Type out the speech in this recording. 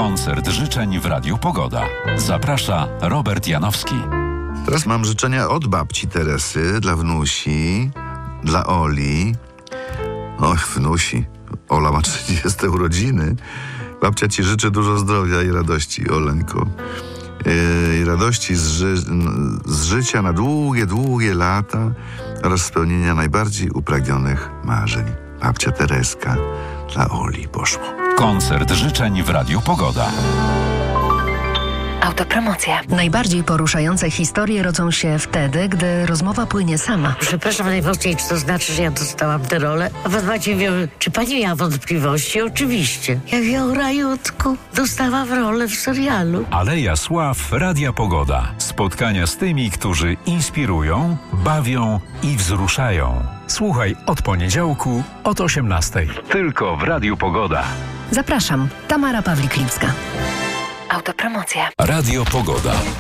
Koncert życzeń w Radiu Pogoda. Zaprasza Robert Janowski. Teraz mam życzenia od babci Teresy dla wnusi, dla Oli. Och, wnusi. Ola ma 30 urodziny. Babcia ci życzy dużo zdrowia i radości, Oleńko. I radości z życia na długie, długie lata oraz spełnienia najbardziej upragnionych marzeń. Babcia Tereska dla Oli poszło. Koncert życzeń w Radiu Pogoda. Autopromocja. Najbardziej poruszające historie rodzą się wtedy, gdy rozmowa płynie sama. Przepraszam najmocniej, czy to znaczy, że ja dostałam tę rolę? A pan Maciej wie, czy pani miała wątpliwości? Oczywiście. Ja wiem, rajutku, dostałam rolę w serialu. Aleja Sław Radia Pogoda. Spotkania z tymi, którzy inspirują, bawią i wzruszają. Słuchaj od poniedziałku od 18:00. Tylko w Radiu Pogoda. Zapraszam, Tamara Pawlik-Lipska. Autopromocja. Radio Pogoda.